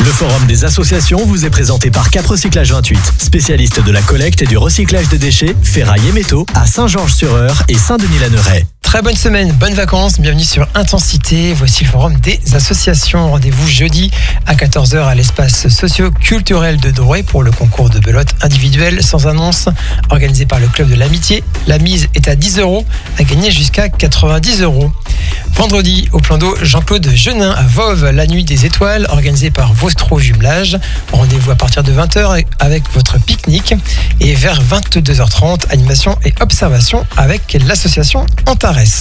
Le forum des associations vous est présenté par Cap Recyclage 28, spécialiste de la collecte et du recyclage des déchets, ferraille et métaux à Saint-Georges-sur-Eure et Saint-Denis-la-Neuray. Très bonne semaine, bonnes vacances, bienvenue sur Intensité. Voici le forum des associations. Rendez-vous jeudi à 14h à l'espace socio-culturel de Drouet pour le concours de belote individuelle sans annonce organisé par le club de l'amitié. La mise est à 10 € à gagner jusqu'à 90 €. Vendredi, au plan d'eau Jean-Claude Genin à Voves, la nuit des étoiles organisée par Vostro Jumelage. Rendez-vous à partir de 20h avec votre pique-nique et vers 22h30, animation et observation avec l'association Antares.